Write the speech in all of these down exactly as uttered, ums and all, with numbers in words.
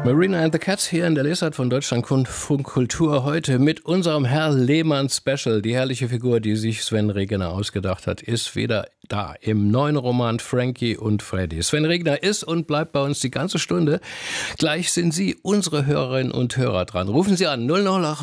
Marina and the Cats hier in der Lesart von Deutschlandfunk Kultur heute mit unserem Herr Lehmann Special. Die herrliche Figur, die sich Sven Regner ausgedacht hat, ist wieder da im neuen Roman Frankie und Freddy. Sven Regner ist und bleibt bei uns die ganze Stunde. Gleich sind Sie, unsere Hörerinnen und Hörer, dran. Rufen Sie an null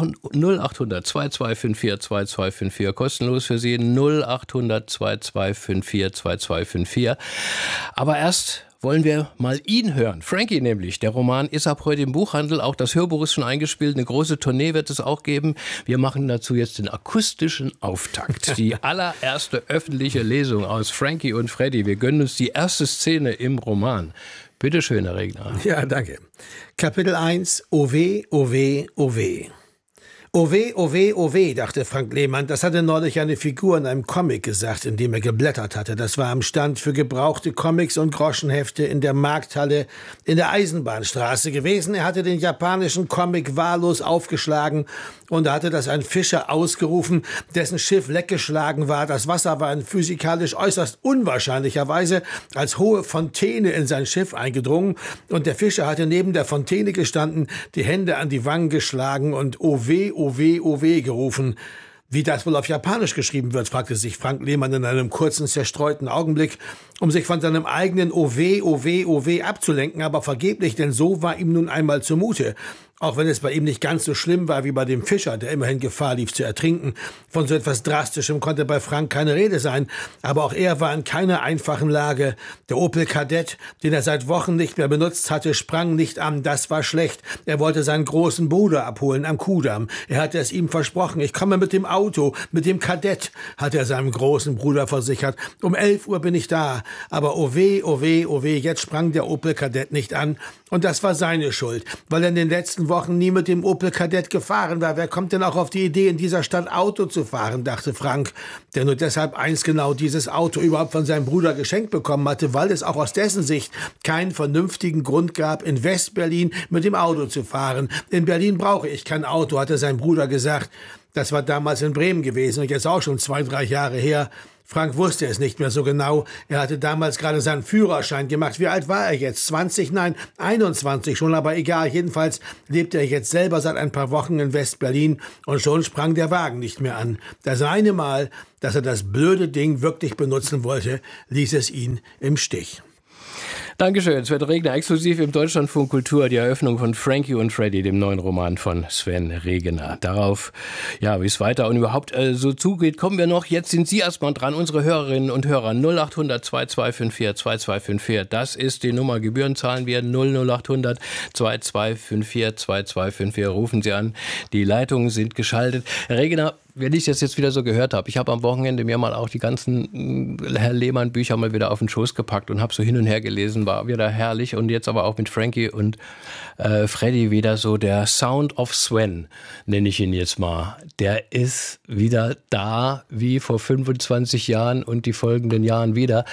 acht hundert zwei zwei fünf vier zwei zwei fünf vier, kostenlos für Sie null acht hundert zwei zwei fünf vier zwei zwei fünf vier. Aber erst wollen wir mal ihn hören. Frankie nämlich. Der Roman ist ab heute im Buchhandel. Auch das Hörbuch ist schon eingespielt. Eine große Tournee wird es auch geben. Wir machen dazu jetzt den akustischen Auftakt. Die allererste öffentliche Lesung aus Frankie und Freddy. Wir gönnen uns die erste Szene im Roman. Bitte schön, Herr Regner. Ja, danke. Kapitel eins. O weh, o weh, o weh. Oh weh, oh weh, oh weh, dachte Frank Lehmann. Das hatte neulich eine Figur in einem Comic gesagt, in dem er geblättert hatte. Das war am Stand für gebrauchte Comics und Groschenhefte in der Markthalle in der Eisenbahnstraße gewesen. Er hatte den japanischen Comic wahllos aufgeschlagen und da hatte das ein Fischer ausgerufen, dessen Schiff leckgeschlagen war. Das Wasser war in physikalisch äußerst unwahrscheinlicherweise als hohe Fontäne in sein Schiff eingedrungen und der Fischer hatte neben der Fontäne gestanden, die Hände an die Wangen geschlagen und oh weh, oh weh, oh weh gerufen. Wie das wohl auf Japanisch geschrieben wird, fragte sich Frank Lehmann in einem kurzen, zerstreuten Augenblick, um sich von seinem eigenen Oh weh, oh weh, oh weh abzulenken, aber vergeblich, denn so war ihm nun einmal zumute. Auch wenn es bei ihm nicht ganz so schlimm war wie bei dem Fischer, der immerhin Gefahr lief zu ertrinken. Von so etwas Drastischem konnte bei Frank keine Rede sein. Aber auch er war in keiner einfachen Lage. Der Opel Kadett, den er seit Wochen nicht mehr benutzt hatte, sprang nicht an. Das war schlecht. Er wollte seinen großen Bruder abholen am Kudamm. Er hatte es ihm versprochen. Ich komme mit dem Auto, mit dem Kadett, hat er seinem großen Bruder versichert. Um elf Uhr bin ich da. Aber oh weh, oh weh, oh weh, jetzt sprang der Opel Kadett nicht an. Und das war seine Schuld, weil er in den letzten Wochen nie mit dem Opel Kadett gefahren war. Wer kommt denn auch auf die Idee, in dieser Stadt Auto zu fahren, dachte Frank, der nur deshalb eins genau dieses Auto überhaupt von seinem Bruder geschenkt bekommen hatte, weil es auch aus dessen Sicht keinen vernünftigen Grund gab, in West-Berlin mit dem Auto zu fahren. In Berlin brauche ich kein Auto, hatte sein Bruder gesagt. Das war damals in Bremen gewesen und jetzt auch schon zwei, drei Jahre her. Frank wusste es nicht mehr so genau. Er hatte damals gerade seinen Führerschein gemacht. Wie alt war er jetzt? zwanzig? Nein, einundzwanzig schon, aber egal. Jedenfalls lebte er jetzt selber seit ein paar Wochen in West-Berlin und schon sprang der Wagen nicht mehr an. Das eine Mal, dass er das blöde Ding wirklich benutzen wollte, ließ es ihn im Stich. Dankeschön. Sven Regner, exklusiv im Deutschlandfunk Kultur, die Eröffnung von Frankie und Freddy, dem neuen Roman von Sven Regner. Darauf, ja, wie es weiter und überhaupt äh, so zugeht, kommen wir noch. Jetzt sind Sie erstmal dran, unsere Hörerinnen und Hörer. null acht hundert zwei zwei fünf vier zwei zwei fünf vier, das ist die Nummer. Gebühren zahlen wir null acht hundert zwei zwei fünf vier zwei zwei fünf vier. Rufen Sie an. Die Leitungen sind geschaltet. Herr Regner, wenn ich das jetzt wieder so gehört habe, ich habe am Wochenende mir mal auch die ganzen Herr Lehmann Bücher mal wieder auf den Schoß gepackt und habe so hin und her gelesen, war wieder herrlich. Und jetzt aber auch mit Frankie und äh, Freddy wieder so der Sound of Sven, nenne ich ihn jetzt mal. Der ist wieder da wie vor fünfundzwanzig Jahren und die folgenden Jahren wieder.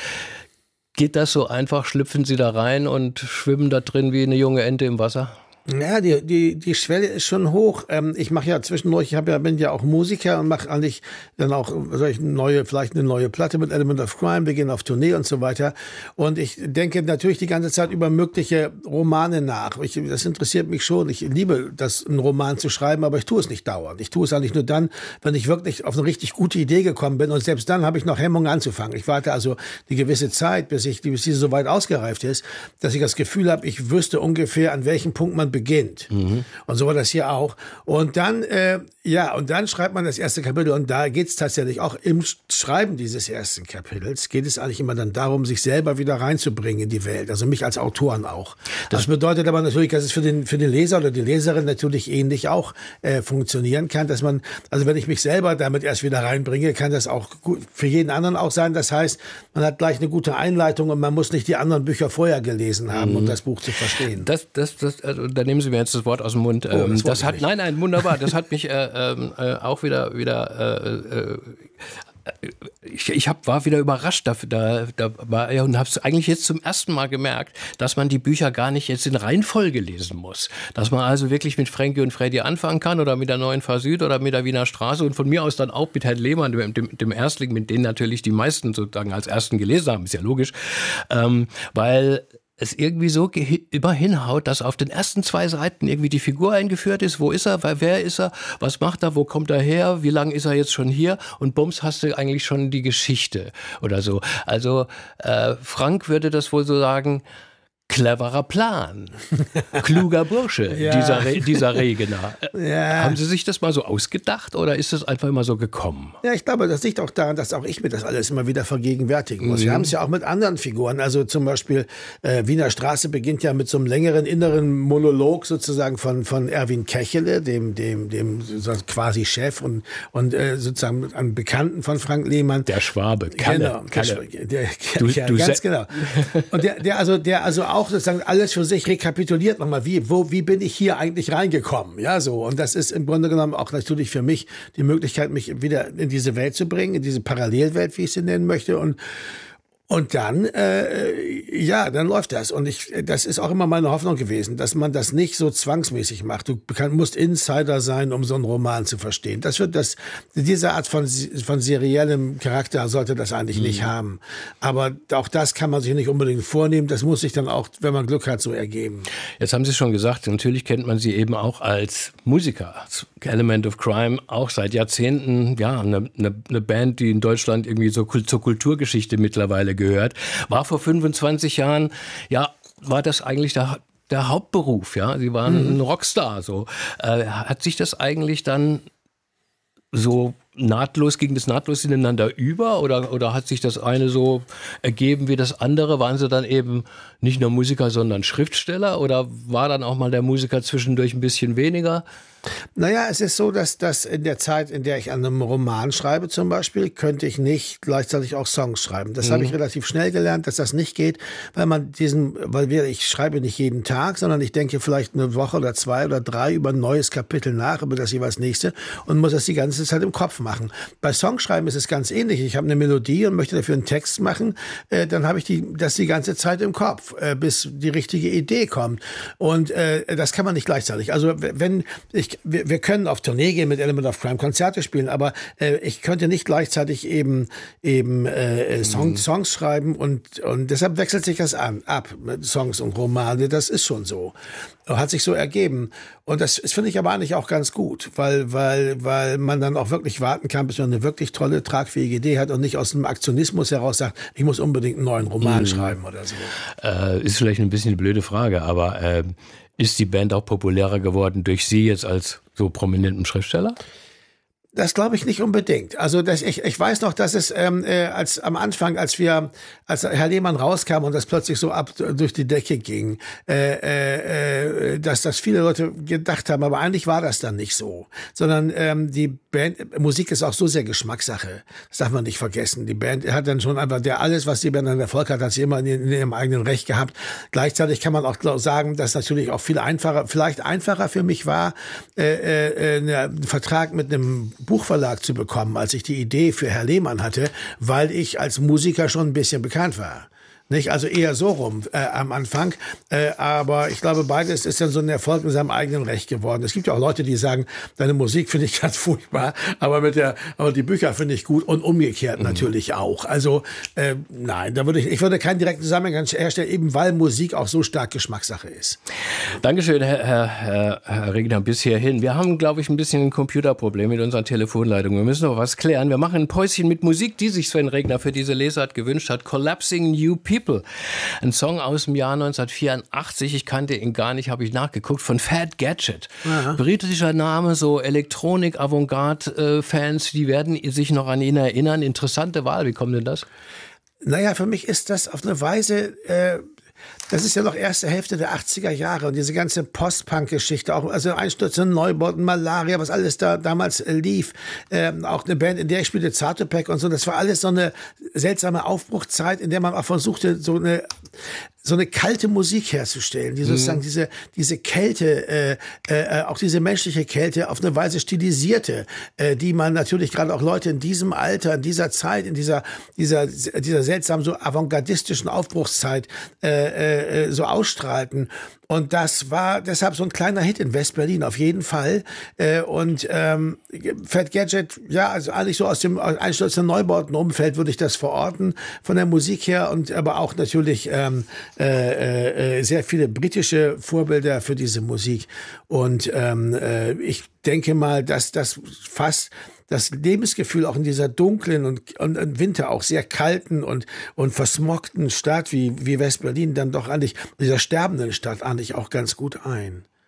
Geht das so einfach? Schlüpfen Sie da rein und schwimmen da drin wie eine junge Ente im Wasser? Ja, die, die, die Schwelle ist schon hoch. Ähm, ich mache ja zwischendurch, ich hab ja, bin ja auch Musiker und mache eigentlich dann auch solche neue, vielleicht eine neue Platte mit Element of Crime, wir gehen auf Tournee und so weiter. Und ich denke natürlich die ganze Zeit über mögliche Romane nach. Ich, das interessiert mich schon. Ich liebe das, einen Roman zu schreiben, aber ich tue es nicht dauernd. Ich tue es eigentlich nur dann, wenn ich wirklich auf eine richtig gute Idee gekommen bin. Und selbst dann habe ich noch Hemmungen anzufangen. Ich warte also die gewisse Zeit, bis ich, bis diese so weit ausgereift ist, dass ich das Gefühl habe, ich wüsste ungefähr, an welchem Punkt man beginnt. Mhm. Und so war das hier auch. Und dann, äh, ja, und dann schreibt man das erste Kapitel und da geht es tatsächlich auch im Schreiben dieses ersten Kapitels, geht es eigentlich immer dann darum, sich selber wieder reinzubringen in die Welt, also mich als Autoren auch. Das, das bedeutet aber natürlich, dass es für den, für den Leser oder die Leserin natürlich ähnlich auch äh, funktionieren kann, dass man, also wenn ich mich selber damit erst wieder reinbringe, kann das auch gut für jeden anderen auch sein. Das heißt, man hat gleich eine gute Einleitung und man muss nicht die anderen Bücher vorher gelesen haben, mhm. um das Buch zu verstehen. Das, das, das, also, da nehmen Sie mir jetzt das Wort aus dem Mund. Oh, das, das hat, nein, nein, wunderbar. Das hat mich äh, äh, auch wieder, wieder äh, äh, ich, ich hab, war wieder überrascht da, da, da war, ja, und habe es eigentlich jetzt zum ersten Mal gemerkt, dass man die Bücher gar nicht jetzt in Reihenfolge lesen muss. Dass man also wirklich mit Frankie und Freddy anfangen kann oder mit der Neuen Fahr Süd oder mit der Wiener Straße und von mir aus dann auch mit Herrn Lehmann, dem, dem, dem Erstling, mit denen natürlich die meisten sozusagen als Ersten gelesen haben, ist ja logisch, ähm, weil es irgendwie so ge- immer hinhaut, dass auf den ersten zwei Seiten irgendwie die Figur eingeführt ist. Wo ist er? Wer, wer ist er? Was macht er? Wo kommt er her? Wie lange ist er jetzt schon hier? Und bums, hast du eigentlich schon die Geschichte oder so. Also äh, Frank würde das wohl so sagen, cleverer Plan. Kluger Bursche, Ja. dieser, Re- dieser Regener. Ja. Haben Sie sich das mal so ausgedacht oder ist das einfach immer so gekommen? Ja, ich glaube, das liegt auch daran, dass auch ich mir das alles immer wieder vergegenwärtigen muss. Mhm. Wir haben es ja auch mit anderen Figuren. Also zum Beispiel äh, Wiener Straße beginnt ja mit so einem längeren inneren Monolog sozusagen von von Erwin Kechele, dem dem dem sozusagen quasi Chef und und äh, sozusagen einem Bekannten von Frank Lehmann. Der Schwabe, Kalle. Genau, Kalle. der, der, Du- ja, du ganz se- genau. Und der, der also, der also auch sozusagen alles für sich rekapituliert nochmal, wie, wo, wie bin ich hier eigentlich reingekommen? Ja, so. Und das ist im Grunde genommen auch natürlich für mich die Möglichkeit, mich wieder in diese Welt zu bringen, in diese Parallelwelt, wie ich sie nennen möchte. Und Und dann, äh, ja, dann läuft das. Und ich, das ist auch immer meine Hoffnung gewesen, dass man das nicht so zwangsmäßig macht. Du kann, musst Insider sein, um so einen Roman zu verstehen. Das wird das, diese Art von, von seriellem Charakter sollte das eigentlich mhm. nicht haben. Aber auch das kann man sich nicht unbedingt vornehmen. Das muss sich dann auch, wenn man Glück hat, so ergeben. Jetzt haben Sie schon gesagt, natürlich kennt man Sie eben auch als Musiker. Element of Crime, auch seit Jahrzehnten, ja, eine, eine, eine Band, die in Deutschland irgendwie so zur Kulturgeschichte mittlerweile gehört. War vor fünfundzwanzig Jahren, ja, war das eigentlich der, der Hauptberuf, ja. Sie waren mhm. ein Rockstar, so. Äh, hat sich das eigentlich dann so nahtlos, ging das nahtlos ineinander über oder, oder hat sich das eine so ergeben wie das andere? Waren Sie dann eben nicht nur Musiker, sondern Schriftsteller oder war dann auch mal der Musiker zwischendurch ein bisschen weniger? Naja, es ist so, dass, dass in der Zeit, in der ich an einem Roman schreibe zum Beispiel, könnte ich nicht gleichzeitig auch Songs schreiben. Das mhm. habe ich relativ schnell gelernt, dass das nicht geht, weil man diesen, weil wir, ich schreibe nicht jeden Tag, sondern ich denke vielleicht eine Woche oder zwei oder drei über ein neues Kapitel nach, über das jeweils nächste und muss das die ganze Zeit im Kopf machen. Bei Songschreiben ist es ganz ähnlich. Ich habe eine Melodie und möchte dafür einen Text machen, äh, dann habe ich die, das die ganze Zeit im Kopf, äh, bis die richtige Idee kommt. Und äh, das kann man nicht gleichzeitig. Also wenn ich Wir, wir können auf Tournee gehen mit Element of Crime, Konzerte spielen, aber äh, ich könnte nicht gleichzeitig eben eben äh, Song, mhm. Songs schreiben und und deshalb wechselt sich das an ab mit Songs und Romane. Das ist schon so, hat sich so ergeben und das, das finde ich aber eigentlich auch ganz gut, weil weil weil man dann auch wirklich warten kann, bis man eine wirklich tolle tragfähige Idee hat und nicht aus dem Aktionismus heraus sagt, ich muss unbedingt einen neuen Roman mhm. schreiben oder so. Äh, ist vielleicht ein bisschen eine blöde Frage, aber äh, ist die Band auch populärer geworden durch Sie jetzt als so prominenten Schriftsteller? Das glaube ich nicht unbedingt. Also das, ich, ich weiß noch, dass es ähm, äh, als am Anfang, als wir, als Herr Lehmann rauskam und das plötzlich so ab durch die Decke ging, äh, äh, dass das viele Leute gedacht haben, aber eigentlich war das dann nicht so, sondern ähm, die Band, Musik ist auch so sehr Geschmackssache. Das darf man nicht vergessen. Die Band hat dann schon einfach der alles, was die Band an Erfolg hat, hat sie immer in, in ihrem eigenen Recht gehabt. Gleichzeitig kann man auch sagen, dass natürlich auch viel einfacher, vielleicht einfacher für mich war, äh, äh, einen Vertrag mit einem Buchverlag zu bekommen, als ich die Idee für Herr Lehmann hatte, weil ich als Musiker schon ein bisschen bekannt war. Nicht? Also eher so rum äh, am Anfang. Äh, aber ich glaube, beides ist dann so ein Erfolg in seinem eigenen Recht geworden. Es gibt ja auch Leute, die sagen, deine Musik finde ich ganz furchtbar, aber mit der, aber die Bücher finde ich gut und umgekehrt mhm. natürlich auch. Also äh, nein, da würde ich, ich würde keinen direkten Zusammenhang herstellen, eben weil Musik auch so stark Geschmackssache ist. Dankeschön, Herr, Herr, Herr Regner, bis hierhin. Wir haben, glaube ich, ein bisschen ein Computerproblem mit unserer Telefonleitung. Wir müssen noch was klären. Wir machen ein Päuschen mit Musik, die sich Sven Regner für diese Lesart gewünscht hat. Collapsing New People. Ein Song aus dem Jahr neunzehnhundertvierundachtzig, ich kannte ihn gar nicht, habe ich nachgeguckt, von Fat Gadget. Aha. Britischer Name, so Elektronik-Avantgarde-Fans, die werden sich noch an ihn erinnern. Interessante Wahl, wie kommt denn das? Naja, für mich ist das auf eine Weise... Äh Das ist ja noch erste Hälfte der achtziger Jahre und diese ganze Post-Punk-Geschichte, auch also Einstürze, Neubauten, Malaria, was alles da damals äh, lief, ähm, auch eine Band, in der ich spielte, Zatopek und so, das war alles so eine seltsame Aufbruchzeit, in der man auch versuchte, so eine so eine kalte Musik herzustellen, die sozusagen mhm. diese diese Kälte, äh, äh, auch diese menschliche Kälte auf eine Weise stilisierte, äh, die man natürlich gerade auch Leute in diesem Alter, in dieser Zeit, in dieser dieser dieser seltsamen so avantgardistischen Aufbruchszeit äh, äh, so ausstrahlten. Und das war deshalb so ein kleiner Hit in West-Berlin, auf jeden Fall. Äh, und ähm, Fat Gadget, ja, also eigentlich so aus dem einstürzenden Neubauten-Umfeld würde ich das verorten von der Musik her und aber auch natürlich ähm, äh, äh, sehr viele britische Vorbilder für diese Musik. Und ähm, äh, ich denke mal, dass das fast das Lebensgefühl auch in dieser dunklen und, und im Winter auch sehr kalten und, und versmogten Stadt wie, wie West-Berlin dann doch eigentlich, dieser sterbenden Stadt eigentlich auch ganz gut ein.